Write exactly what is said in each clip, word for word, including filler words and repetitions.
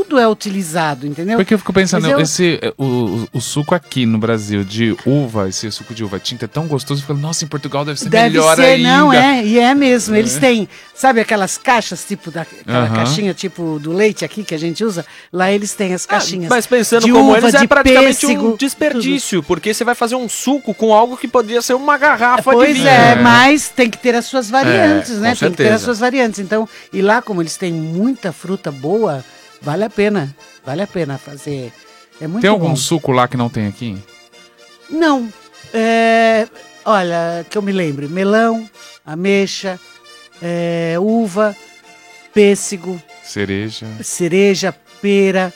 tudo é utilizado, entendeu? Porque eu fico pensando, eu... esse, o, o suco aqui no Brasil de uva, esse suco de uva tinta é tão gostoso, eu falo, nossa, em Portugal deve ser deve melhor ser, ainda. Não, é, e é mesmo, eles têm, sabe aquelas caixas, tipo, da, aquela Uhum. caixinha tipo do leite aqui que a gente usa, lá eles têm as caixinhas. Ah, mas pensando de como uva, eles, é de praticamente pêssego, um desperdício, porque você vai fazer um suco com algo que poderia ser uma garrafa pois de vinho. é, É. mas tem que ter as suas variantes, É, né? com Tem que ter certeza. as suas variantes. Então, e lá, como eles têm muita fruta boa, vale a pena. Vale a pena fazer. É muito Tem bom. algum suco lá que não tem aqui? Não. É, olha, que eu me lembre. Melão, ameixa, é, uva, pêssego, Cereja. cereja, pera.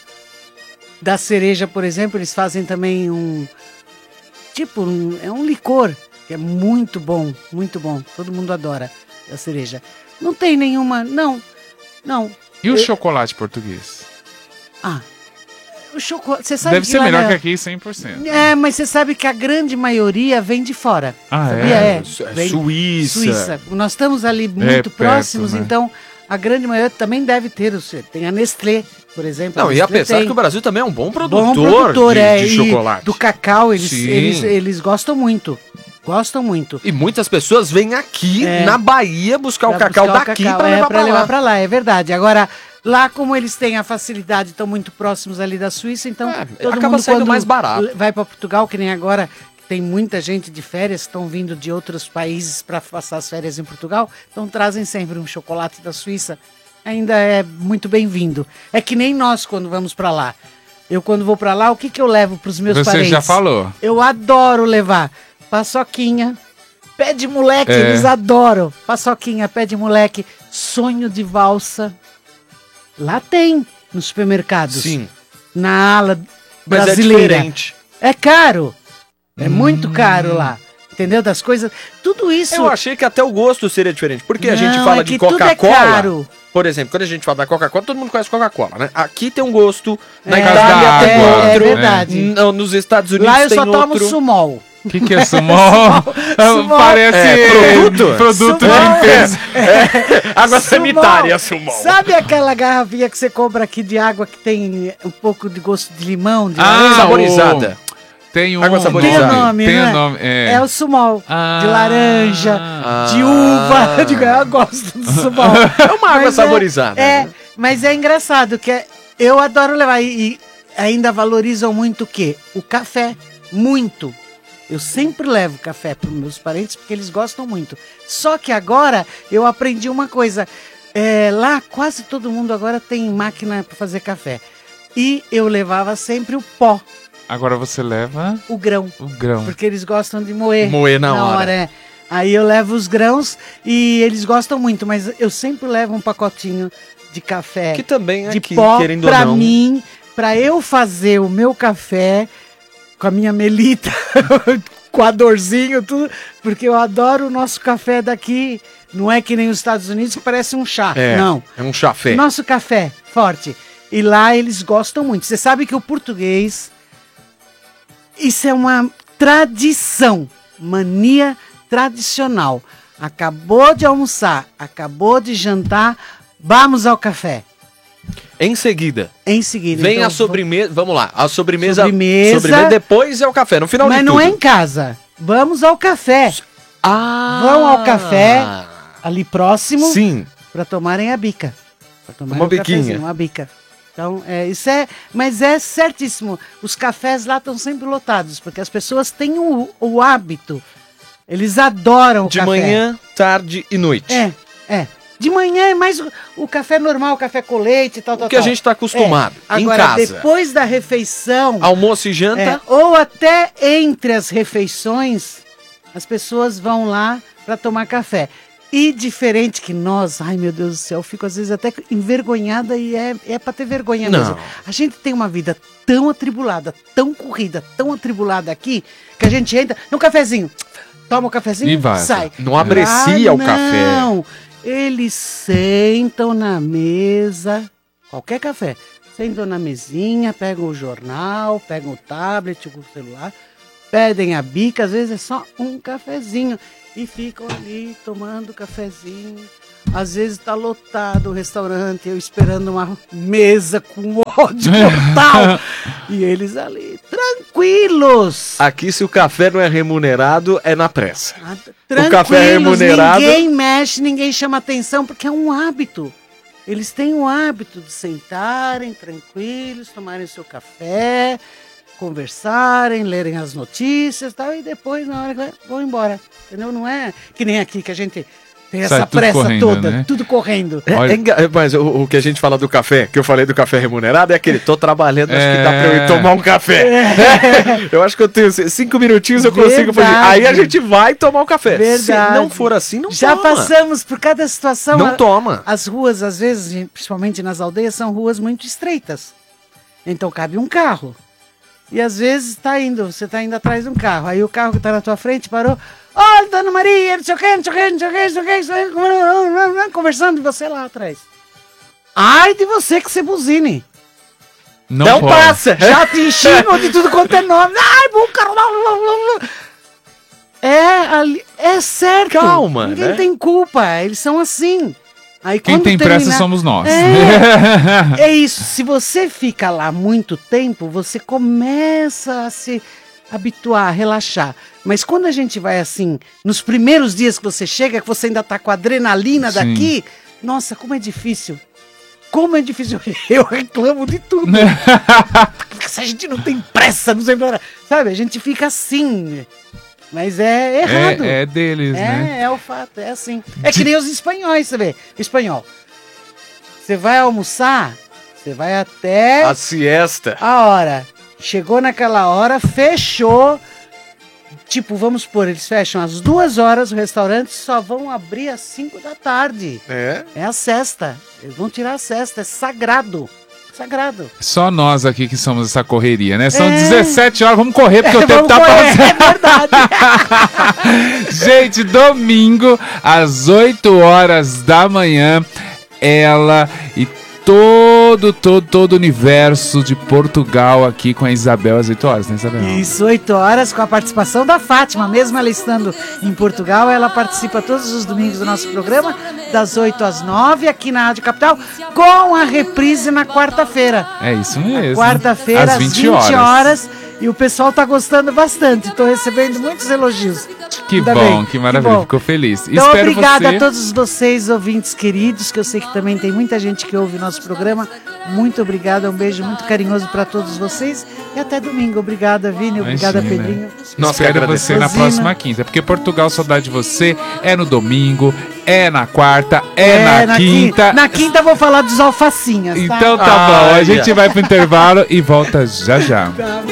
Da cereja, por exemplo, eles fazem também um... Tipo, um, é um licor, que é muito bom, muito bom. Todo mundo adora a cereja. Não tem nenhuma... Não, não. E o Eu- chocolate português? Ah, o chocolate... Você sabe Deve que ser lá melhor na- que aqui, cem por cento. É, mas você sabe que a grande maioria vem de fora. Ah, sabia? é? É Vem- Suíça. Suíça. Nós estamos ali muito perto, próximos, né? então a grande maioria também deve ter. o seu- Tem a Nestlé, por exemplo. Não, e Nestlé apesar tem que o Brasil também é um bom produtor, bom produtor de, é, de e chocolate. do cacau, eles, Sim. eles, eles gostam muito. Gostam muito. E muitas pessoas vêm aqui É. na Bahia buscar o Pra cacau buscar o daqui cacau, para é, levar pra para levar lá. pra lá, é verdade. Agora, lá como eles têm a facilidade, estão muito próximos ali da Suíça, então É, todo acaba mundo saindo quando mais barato. vai para Portugal, que nem agora, tem muita gente de férias, estão vindo de outros países para passar as férias em Portugal, então trazem sempre um chocolate da Suíça, ainda é muito bem-vindo. É que nem nós quando vamos para lá. Eu quando vou para lá, o que que eu levo para os meus Você parentes? já falou. Eu adoro levar paçoquinha, pé de moleque, É. eles adoram. Paçoquinha, pé de moleque, sonho de valsa. Lá tem, nos supermercados. Sim, Na ala mas é brasileira. diferente. É caro. É muito caro lá. Entendeu? Das coisas. Tudo isso. Eu achei que até o gosto seria diferente. Porque a gente Não, fala é de que tudo é Coca-Cola. caro. Por exemplo, quando a gente fala da Coca-Cola, todo mundo conhece Coca-Cola, né? Aqui tem um gosto, na É, Itália da tem água, é, outro, é verdade. n- nos Estados Unidos Lá eu tem só tomo outro. sumol. O que, que é sumol? Sumol. Parece É, produto? produto de Sumol. limpeza. Água Sumol. sanitária, Sumol. Sabe aquela garrafinha que você compra aqui de água que tem um pouco de gosto de limão? De Ah, laranja? saborizada. o- Tem um Água Tem saborizada. o nome, Tem né? o nome, é. É o sumol. Ah. De laranja, de Ah. uva. Eu digo, eu gosto do sumol. É uma água Mas saborizada. É, né? mas é engraçado que é- eu adoro levar. E, e ainda valorizam muito o quê? O café. Muito. Eu sempre levo café para os meus parentes porque eles gostam muito. Só que agora eu aprendi uma coisa. É, lá quase todo mundo agora tem máquina para fazer café. E eu levava sempre o pó, Agora você leva o grão. o grão. Porque eles gostam de moer. Moer na hora. é. Aí eu levo os grãos e eles gostam muito, mas eu sempre levo um pacotinho de café Que também de aqui, pó querendo pra ou não. mim, pra eu fazer o meu café com a minha melita, coadorzinho, tudo, porque eu adoro o nosso café daqui. Não é que nem os Estados Unidos que parece um chá. É, Não. é um chafé. Nosso café, forte. E lá eles gostam muito. Você sabe que o português, isso é uma tradição, mania tradicional. Acabou de almoçar, acabou de jantar, vamos ao café. Em seguida, Em seguida. vem então, a sobremesa. Vamos lá, a sobremesa. Sobremesa. sobremesa depois é o café, no final Mas de não tudo. é em casa. Vamos ao café. Ah! Vão ao café, ali próximo, Sim. para tomarem a bica. Pra tomarem Uma o cafezinho, biquinha. Uma bica. Então, é, isso é, mas é certíssimo. Os cafés lá estão sempre lotados, porque as pessoas têm o, o hábito. Eles adoram o De café. manhã, tarde e noite. É, é. De manhã é mais o, o café normal, o café com leite e tal, tal, O que a tal. gente tá acostumado. É. Em Agora, casa. depois da refeição, Almoço e janta. é, ou até entre as refeições, as pessoas vão lá para tomar café. E diferente que nós, ai meu Deus do céu, eu fico às vezes até envergonhada e é, é para ter vergonha Não. mesmo. A gente tem uma vida tão atribulada, tão corrida, tão atribulada aqui, que a gente entra num cafezinho, toma o cafezinho E vaza. sai. Não aprecia Ah, o café. Não, eles sentam na mesa, qualquer café, sentam na mesinha, pegam o jornal, pegam o tablet, o celular, pedem a bica, às vezes é só um cafezinho. E ficam ali tomando cafezinho. Às vezes tá lotado o restaurante, eu esperando uma mesa com ódio total. E eles ali, tranquilos. Aqui, se o café não é remunerado, é na pressa. Ah, O café é remunerado. Ninguém mexe, ninguém chama atenção, porque é um hábito. Eles têm o hábito de sentarem tranquilos, tomarem seu café, conversarem, lerem as notícias e tal, e depois, na hora, vão embora. Entendeu? Não é que nem aqui que a gente tem Sai essa tudo pressa correndo, toda, né? tudo correndo. É, Olha- é enga- mas o, o que a gente fala do café, que eu falei do café remunerado, é aquele, tô trabalhando, acho que dá pra eu ir É. tomar um café. Eu acho que eu tenho c- cinco minutinhos, eu consigo fugir. Verdade. Aí a gente vai tomar um café. Verdade. Se não for assim, não Já toma. passamos por cada situação. Não A- toma. As ruas, às vezes, principalmente nas aldeias, são ruas muito estreitas. Então cabe um carro. E às vezes tá indo, você tá indo atrás de um carro. Aí o carro que tá na tua frente parou. Olha, Dona Maria, não sei o que, não sei o que, não sei o que, não sei o que, não sei o que, conversando de você lá atrás. Ai de você que você buzine. Não, Não pode. passa. Já te enchimos de tudo quanto é nome. Ai, bom carro. É, ali, é certo. Calma, Ninguém né? tem culpa, eles são assim. Aí, Quem quando tem pressa terminar- somos nós. É, é isso. Se você fica lá muito tempo, você começa a se habituar, a relaxar. Mas quando a gente vai assim, nos primeiros dias que você chega, que você ainda tá com a adrenalina Sim. daqui, nossa, como é difícil. Como é difícil. Eu reclamo de tudo. Porque se a gente não tem pressa, não sei pra... Sabe, a gente fica assim. Mas é errado. É, é deles, É, né? é o fato, é assim. É que nem os espanhóis, você vê. Espanhol. Você vai almoçar, você vai até A siesta. a hora. Chegou naquela hora, fechou. Tipo, vamos supor, eles fecham às duas horas, o restaurante só vão abrir às cinco da tarde. É. É a sesta. Eles vão tirar a sesta, é sagrado. Sagrado. Só nós aqui que somos essa correria, né? São É. dezessete horas, vamos correr porque o tempo Vamos tá correr, passando. é verdade. Gente, domingo, às oito horas da manhã, ela e todo, todo, todo o universo de Portugal aqui com a Isabel às oito horas, né, Isabel? Isso, oito horas, com a participação da Fátima. Mesmo ela estando em Portugal, ela participa todos os domingos do nosso programa, das oito às nove, aqui na Rádio Capital, com a reprise na quarta-feira. É isso mesmo. Quarta-feira, às vinte horas. E o pessoal tá gostando bastante. Estou recebendo muitos elogios. Que Ainda bom, bem, que maravilha, bom. ficou feliz. Então, Espero obrigada você... a todos vocês, ouvintes queridos, que eu sei que também tem muita gente que ouve o nosso programa. Muito obrigada, um beijo muito carinhoso para todos vocês. E até domingo. Obrigada, Vini. Obrigada, Imagina. Pedrinho. Nós que Espero agradecemos. você na Rosina. próxima quinta, porque Portugal Saudade de Você é no domingo, é na quarta, é, na, quinta. Na quinta eu vou falar dos alfacinhas, tá? Então tá bom, a Ai, gente ai. vai pro intervalo e volta já já. Tá.